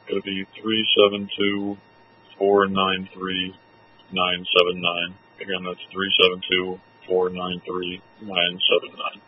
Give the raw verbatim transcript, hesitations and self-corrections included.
going to be three seven two, four nine three, nine seven nine. Again, that's three seven two, four nine three, nine seven nine.